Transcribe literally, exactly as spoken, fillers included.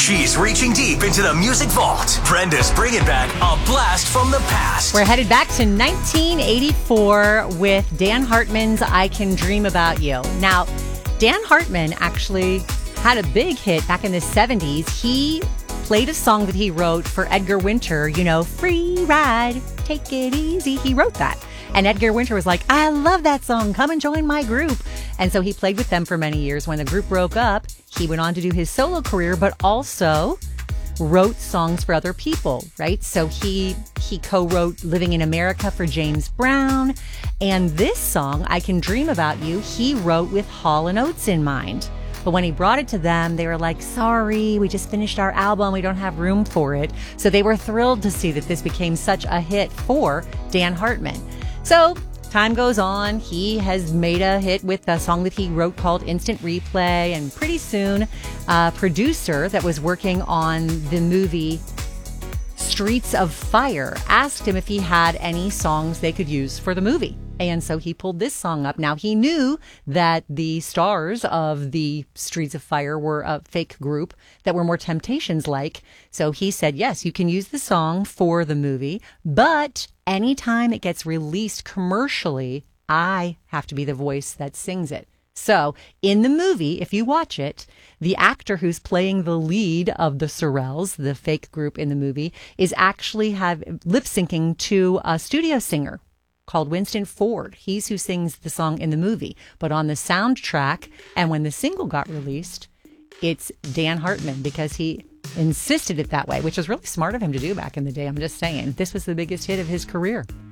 She's reaching deep into the music vault. Brenda's bringing back a blast from the past. We're headed back to nineteen eighty-four with Dan Hartman's I Can Dream About You. Now, Dan Hartman actually had a big hit back in the seventies. He played a song that he wrote for Edgar Winter, you know, Free Ride, Take It Easy. He wrote that. And Edgar Winter was like, I love that song. Come and join my group. And so he played with them for many years. When the group broke up, he went on to do his solo career, but also wrote songs for other people, right? So he he co-wrote Living in America for James Brown. And this song, I Can Dream About You, he wrote with Hall and Oates in mind. But when he brought it to them, they were like, sorry, we just finished our album. We don't have room for it. So they were thrilled to see that this became such a hit for Dan Hartman. So time goes on. He has made a hit with a song that he wrote called Instant Replay. And pretty soon, a producer that was working on the movie Streets of Fire asked him if he had any songs they could use for the movie. And so he pulled this song up. Now, he knew that the stars of the Streets of Fire were a fake group that were more Temptations-like. So he said, yes, you can use the song for the movie, but anytime it gets released commercially, I have to be the voice that sings it. So in the movie, if you watch it, the actor who's playing the lead of the Sorrells, the fake group in the movie, is actually have lip syncing to a studio singer called Winston Ford. He's who sings the song in the movie. But on the soundtrack, and when the single got released, it's Dan Hartman because he insisted it that way, which was really smart of him to do back in the day. I'm just saying, this was the biggest hit of his career.